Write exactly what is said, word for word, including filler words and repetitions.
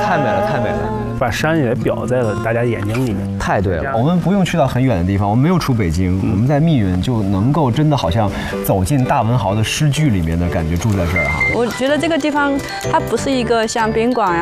太美了，太美了， 把山也表在了大家眼睛里面。 太对了。 我们不用去到很远的地方，我们没有出北京，我们在密云就能够真的好像走进大文豪的诗句里面的感觉，住在这儿哈。 我觉得这个地方它不是一个像宾馆呀、